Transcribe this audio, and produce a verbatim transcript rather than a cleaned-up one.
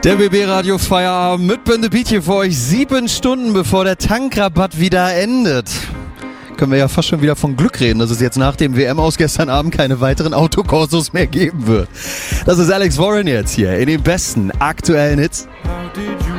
Der B B-Radio Feierabend mit Bände Beat hier für euch. Sieben Stunden bevor der Tankrabatt wieder endet. Können wir ja fast schon wieder von Glück reden, dass es jetzt nach dem W M aus gestern Abend keine weiteren Autokursus mehr geben wird. Das ist Alex Warren jetzt hier in den besten aktuellen Hits.